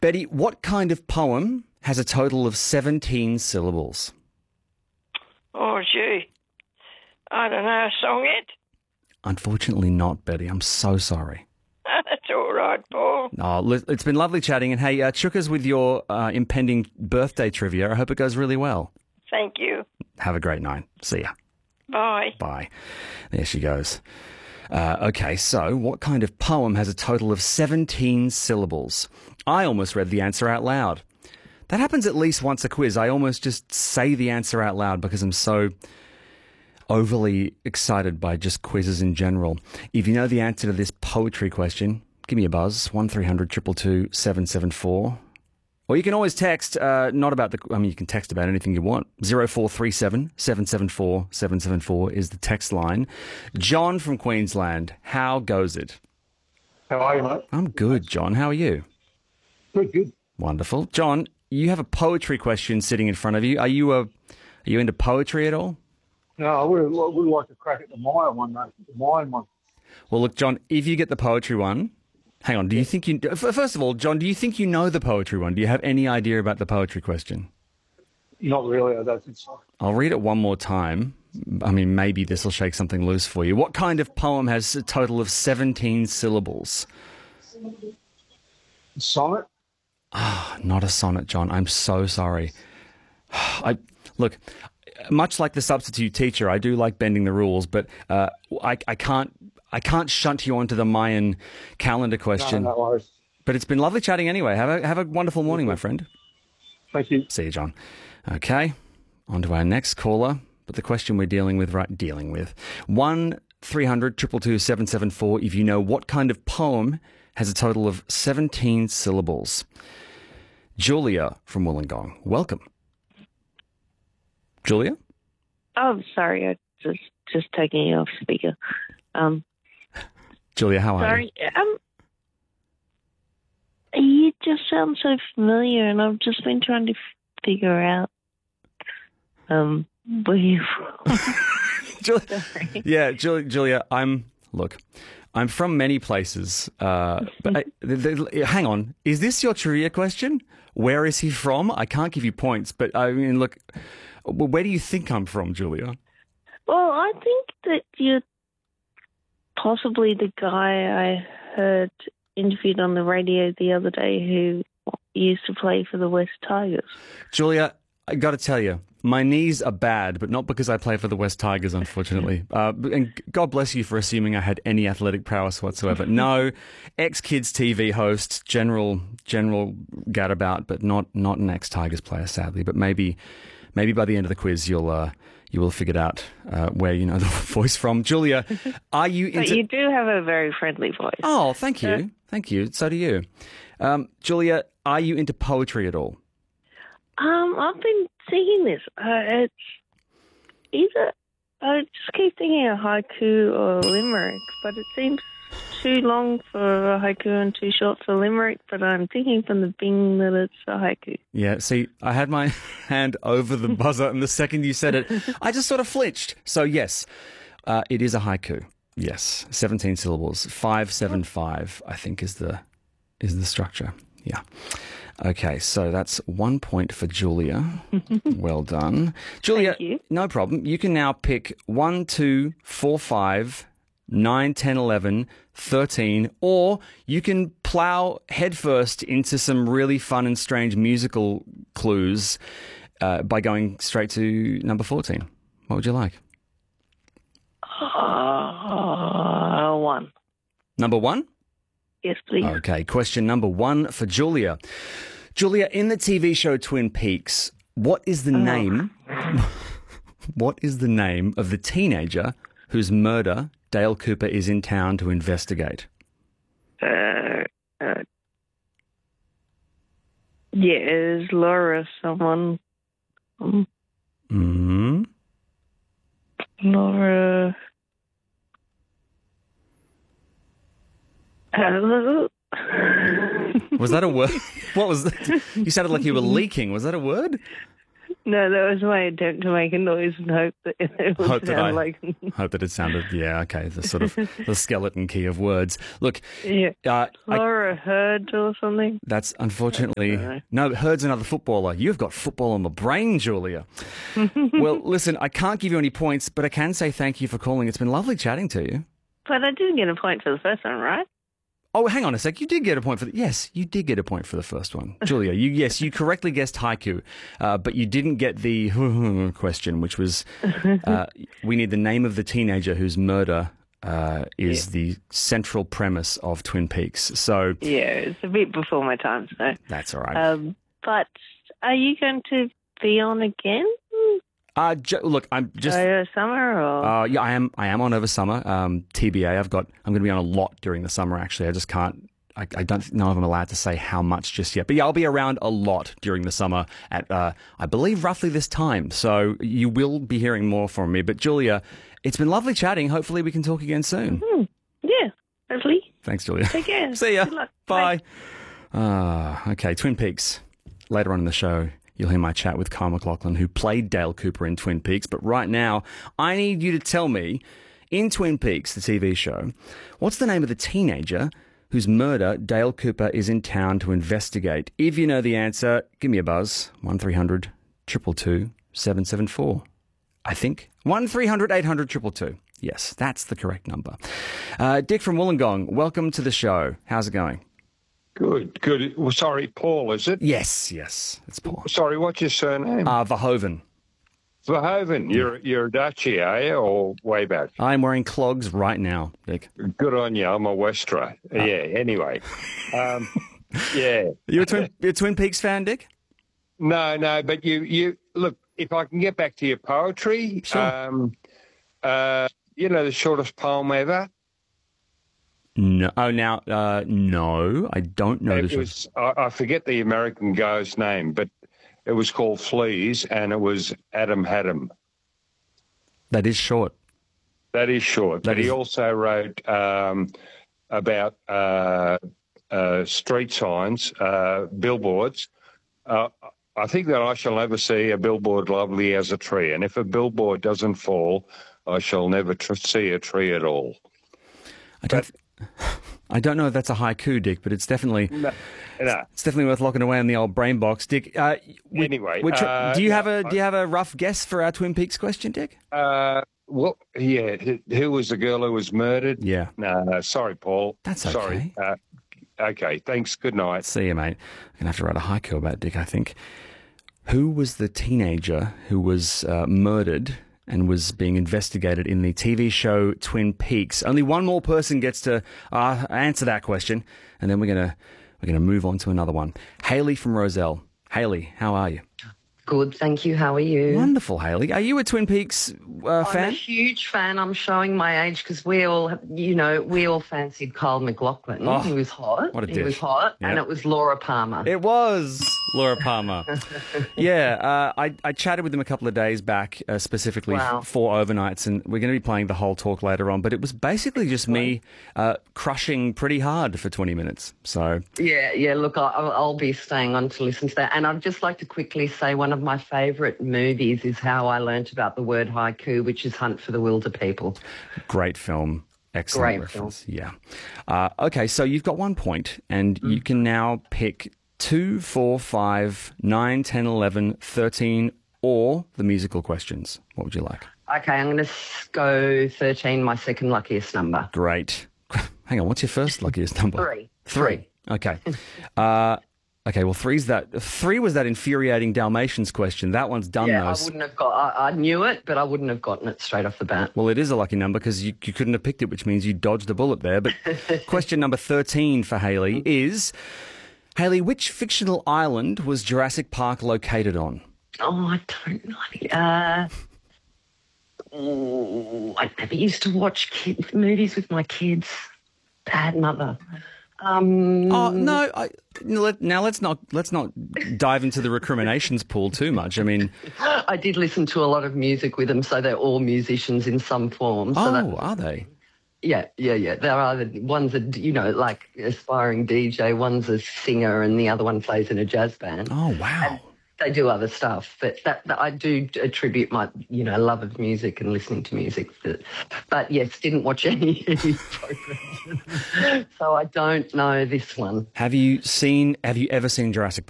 Betty, what kind of poem has a total of 17 syllables? Oh, gee. I don't know. A song it? Unfortunately not, Betty. I'm so sorry. That's all right, Paul. Oh, it's been lovely chatting. And hey, Chukas, with your impending birthday trivia, I hope it goes really well. Thank you. Have a great night. See ya. Bye. Bye. There she goes. Okay, so what kind of poem has a total of 17 syllables? I almost read the answer out loud. That happens at least once a quiz. I almost just say the answer out loud because I'm so overly excited by just quizzes in general. If you know the answer to this poetry question, give me a buzz, 1300 222 774. Or you can always text, you can text about anything you want. 0437 774 774 is the text line. John from Queensland, how goes it? How are you, mate? I'm good, John. How are you? Good. Wonderful. John, you have a poetry question sitting in front of you. Are you into poetry at all? No, I would like to crack at the Maya one, mate. The Mayan one. Well, look, John, if you get the poetry one, hang on. Do you think you... First of all, John, do you think you know the poetry one? Do you have any idea about the poetry question? Not really, I don't think so. I'll read it one more time. I mean, maybe this will shake something loose for you. What kind of poem has a total of 17 syllables? Sonnet? Not a sonnet, John. I'm so sorry. Look, much like the substitute teacher, I do like bending the rules, but I can't shunt you onto the Mayan calendar question. No worries. But it's been lovely chatting anyway. Have a wonderful morning, my friend. Thank you. See you, John. Okay, on to our next caller. But the question we're dealing with 1300 222 774 if you know what kind of poem has a total of 17 syllables. Julia from Wollongong, welcome. Julia? Oh, sorry, I just taking you off speaker. Julia, how are you? Sorry, you just sound so familiar, and I've just been trying to figure out where you're from. Julia, I'm from many places, but hang on, is this your trivia question? Where is he from? I can't give you points, but I mean, look, where do you think I'm from, Julia? Well, I think that you're possibly the guy I heard interviewed on the radio the other day who used to play for the West Tigers. Julia, I got to tell you, my knees are bad, but not because I play for the West Tigers, unfortunately. And God bless you for assuming I had any athletic prowess whatsoever. No, ex-Kids TV host, general gadabout, but not an ex-Tigers player, sadly. But maybe by the end of the quiz, you will figure out where you know the voice from. Julia, are you into... But you do have a very friendly voice. Oh, thank you. Thank you. So do you. Julia, are you into poetry at all? I've been thinking this. It's either... I just keep thinking a haiku or a limerick, but it seems too long for a haiku and too short for a limerick, but I'm thinking from the Bing that it's a haiku. Yeah, see, I had my hand over the buzzer, and the second you said it, I just sort of flinched. So, yes, it is a haiku. Yes, 17 syllables. 575, I think, is the structure. Yeah. Okay, so that's 1 point for Julia. Well done. Julia, Thank you. No problem. You can now pick 1, 2, 4, 5, 9, 10, 11, 13, or you can plow headfirst into some really fun and strange musical clues by going straight to number 14. What would you like? 1. Number 1? Yes, please. Okay, question number 1 for Julia. Julia, in the TV show Twin Peaks, what is the name? What is the name of the teenager whose murder Dale Cooper is in town to investigate? Is Laura someone? Mm-hmm. Laura. Was that a word? What was that? You sounded like you were leaking. Was that a word? No, that was my attempt to make a noise and hope that it would Hope that sound like... Hope that it sounded, okay, the sort of the skeleton key of words. Look, Yeah. Laura Hurd or something. that's unfortunately... No, Hurd's another footballer. You've got football on the brain, Julia. Well, listen, I can't give you any points, but I can say thank you for calling. It's been lovely chatting to you. But I didn't get a point for the first one, right? Oh, hang on a sec. You did get a point for yes, you did get a point for the first one. Julia, you correctly guessed haiku, but you didn't get the question, which was we need the name of the teenager whose murder is the central premise of Twin Peaks. So yeah, it's a bit before my time, so that's all right. But are you going to be on again? Look, I'm just over summer, or yeah, I am on over summer. TBA, I'm going to be on a lot during the summer. Actually, I just can't. I don't know if I'm allowed to say how much just yet. But yeah, I'll be around a lot during the summer at I believe roughly this time. So you will be hearing more from me. But Julia, it's been lovely chatting. Hopefully, we can talk again soon. Yeah, hopefully. Thanks, Julia. Take care. See ya. Good luck. Bye. Okay, Twin Peaks. Later on in the show, you'll hear my chat with Kyle MacLachlan, who played Dale Cooper in Twin Peaks. But right now, I need you to tell me, in Twin Peaks, the TV show, what's the name of the teenager whose murder Dale Cooper is in town to investigate? If you know the answer, give me a buzz. 1300 222 774. I think. 1300 800 222. Yes, that's the correct number. Dick from Wollongong, welcome to the show. How's it going? Good. Well, sorry, Paul, is it? Yes, it's Paul. Sorry, what's your surname? Verhoeven. Verhoeven. You're a Dutchie, are you, or way back? I'm wearing clogs right now, Dick. Good on you. I'm a Westra. Yeah, anyway. Yeah. You a Twin Peaks fan, Dick? No, but you look, if I can get back to your poetry, Sure. You know the shortest poem ever? No. Oh, now, no, I don't know. It was, I forget the American guy's name, but it was called Fleas, and it was Adam Haddam. That is short. That is short. But he also wrote about street signs, billboards. I think that I shall never see a billboard lovely as a tree, and if a billboard doesn't fall, I shall never see a tree at all. I don't know if that's a haiku, Dick, but it's definitely it's definitely worth locking away in the old brain box, Dick. Anyway, do you have a rough guess for our Twin Peaks question, Dick? Well, yeah. Who was the girl who was murdered? Yeah. No, sorry, Paul. That's okay. Sorry. Okay. Thanks. Good night. See you, mate. I'm gonna have to write a haiku about Dick, I think. Who was the teenager who was murdered and was being investigated in the TV show Twin Peaks? Only one more person gets to answer that question, and then we're gonna move on to another one. Haley from Roselle. Haley, how are you? Good, thank you. How are you? Wonderful, Haley. Are you a Twin Peaks fan? I'm a huge fan. I'm showing my age because we all fancied Kyle MacLachlan. Oh, he was hot. What a dish. He was hot, Yep. and it was Laura Palmer. It was Laura Palmer. Yeah, I chatted with them a couple of days back, specifically for overnights, and we're going to be playing the whole talk later on. But it was basically just me crushing pretty hard for 20 minutes. So Yeah. Look, I'll be staying on to listen to that, and I'd just like to quickly say one of my favourite movies is how I learnt about the word haiku, which is Hunt for the Wilder People. Great film. Excellent Great reference. Film. Yeah. Okay, so you've got 1 point, and you can now pick 2, 4, 5, 9, 10, 11, 13, or the musical questions. What would you like? Okay, I'm going to go 13, my second luckiest number. Great. Hang on, what's your first luckiest number? 3. Okay. Okay, well, 3 was that infuriating Dalmatians question. That one's done, Yeah, though. I wouldn't have got. I knew it, but I wouldn't have gotten it straight off the bat. Well, it is a lucky number because you couldn't have picked it, which means you dodged a bullet there. But question number 13 for Haley is, Haley, which fictional island was Jurassic Park located on? Oh, I don't know. I never used to watch movies with my kids. Bad mother. Let's not dive into the recriminations pool too much. I mean, I did listen to a lot of music with them, so they're all musicians in some form. So are they? Yeah. There are one's like aspiring DJ, one's a singer, and the other one plays in a jazz band. Oh, wow. And they do other stuff, but that I do attribute my, love of music and listening to music. But yes, didn't watch any programs, so I don't know this one. Have you ever seen Jurassic Park?